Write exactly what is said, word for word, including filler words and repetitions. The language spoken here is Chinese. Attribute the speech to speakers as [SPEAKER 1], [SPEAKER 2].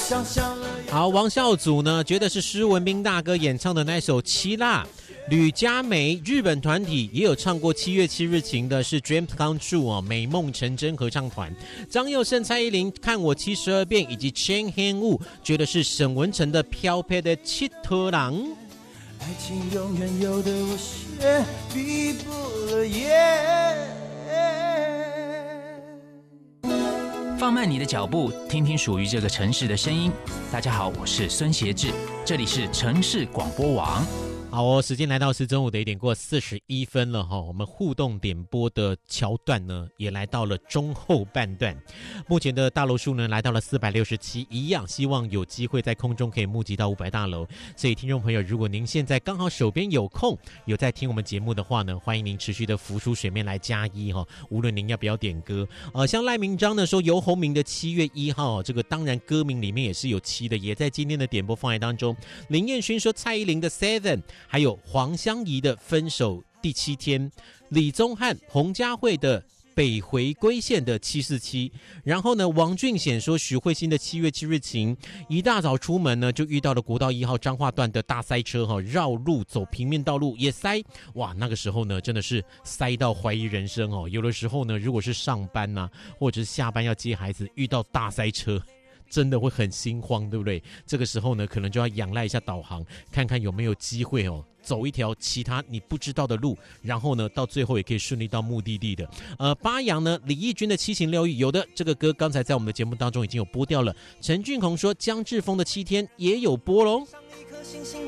[SPEAKER 1] 好，王孝祖呢觉得是施文彬大哥演唱的那首《七辣》。吕佳梅日本团体也有唱过七月七日晴的是 Dreams Come True 哦，美梦成真合唱团。张佑胜、蔡依林看我七十二变以及 Chen Han Wu 觉得是沈文成的飘飘的七头狼。
[SPEAKER 2] 爱情永远有的我却逼不了耶。
[SPEAKER 3] 放慢你的脚步，听听属于这个城市的声音。大家好，我是孙协志，这里是城市广播网。
[SPEAKER 1] 好哦，时间来到是中午的一点过四十一分了哈，我们互动点播的桥段呢，也来到了中后半段。目前的大楼数呢，来到了四百六十七，一样希望有机会在空中可以募集到五百大楼。所以听众朋友，如果您现在刚好手边有空，有在听我们节目的话呢，欢迎您持续的浮出水面来加一哈。无论您要不要点歌，呃，像赖明章呢说游鸿明的七月一号，这个当然歌名里面也是有七的，也在今天的点播范围当中。林彦勋说蔡依林的 Seven。还有黄湘怡的分手第七天，李宗翰、洪嘉慧的北回归线的七四七，然后呢，王俊显说许慧欣的七月七日晴，一大早出门呢就遇到了国道一号彰化段的大塞车哈，绕路走平面道路也塞，哇，那个时候呢真的是塞到怀疑人生哦。有的时候呢，如果是上班呐、啊，或者是下班要接孩子，遇到大塞车。真的会很心慌，对不对？这个时候呢，可能就要仰赖一下导航，看看有没有机会哦，走一条其他你不知道的路，然后呢，到最后也可以顺利到目的地的。呃，巴扬呢，李翊君的七情六欲，有的这个歌刚才在我们的节目当中已经有播掉了。陈俊宏说江志峰的七天也有播喽。